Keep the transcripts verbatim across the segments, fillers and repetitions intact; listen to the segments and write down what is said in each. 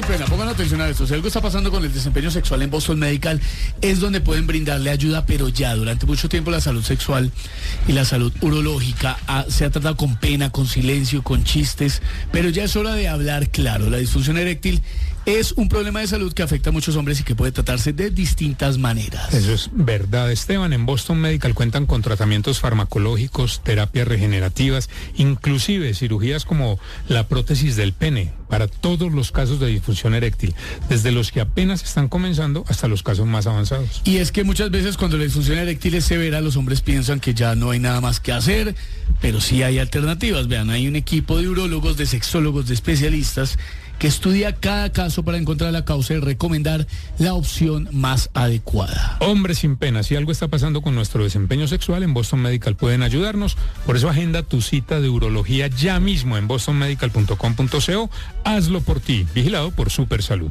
sin pena, pongan atención a esto. Si algo está pasando con el desempeño sexual en Boston Medical, es donde pueden brindarle ayuda, pero ya durante mucho tiempo la salud sexual y la salud urológica ha, se ha tratado con pena, con silencio, con chistes, pero ya es hora de hablar claro. La disfunción eréctil es un problema de salud que afecta a muchos hombres y que puede tratarse de distintas maneras. Eso es verdad, Esteban. En Boston Medical cuentan con tratamientos farmacológicos, terapias regenerativas, inclusive cirugías como la prótesis del pene, para todos los casos de disfunción eréctil, desde los que apenas están comenzando hasta los casos más avanzados. Y es que muchas veces cuando la disfunción eréctil es severa, los hombres piensan que ya no hay nada más que hacer, pero sí hay alternativas. Vean, hay un equipo de urólogos, de sexólogos, de especialistas que estudia cada caso para encontrar la causa y recomendar la opción más adecuada. Hombre sin pena, si algo está pasando con nuestro desempeño sexual, en Boston Medical pueden ayudarnos. Por eso agenda tu cita de urología ya mismo en boston medical punto com punto co. Hazlo por ti, vigilado por Supersalud.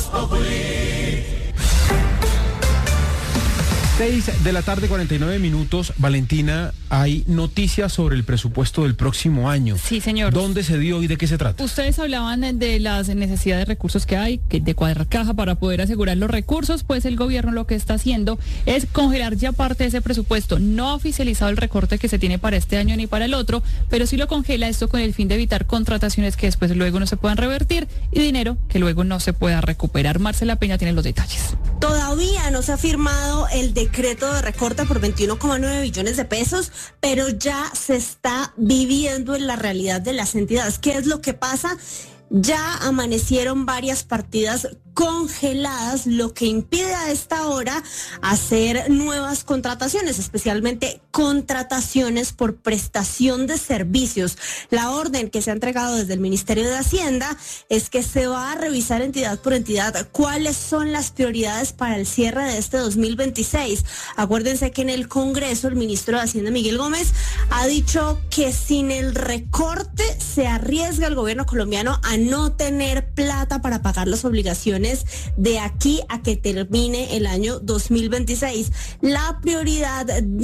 seis de la tarde, cuarenta y nueve minutos. Valentina, hay noticias sobre el presupuesto del próximo año. Sí, señor. ¿Dónde se dio y de qué se trata? Ustedes hablaban de las necesidades de recursos que hay, que de cuadrar caja para poder asegurar los recursos, pues el gobierno lo que está haciendo es congelar ya parte de ese presupuesto. No ha oficializado el recorte que se tiene para este año ni para el otro, pero sí lo congela, esto con el fin de evitar contrataciones que después luego no se puedan revertir y dinero que luego no se pueda recuperar. Marcela Peña tiene los detalles. Todavía no se ha firmado el decreto de recorte por veintiuno coma nueve billones de pesos, pero ya se está viviendo en la realidad de las entidades. ¿Qué es lo que pasa? Ya amanecieron varias partidas congeladas, lo que impide a esta hora hacer nuevas contrataciones, especialmente contrataciones por prestación de servicios. La orden que se ha entregado desde el Ministerio de Hacienda es que se va a revisar entidad por entidad cuáles son las prioridades para el cierre de este dos mil veintiséis. Acuérdense que en el Congreso el ministro de Hacienda, Miguel Gómez, ha dicho que sin el recorte se arriesga el gobierno colombiano a no tener plata para pagar las obligaciones de aquí a que termine el año dos mil veintiséis. La prioridad de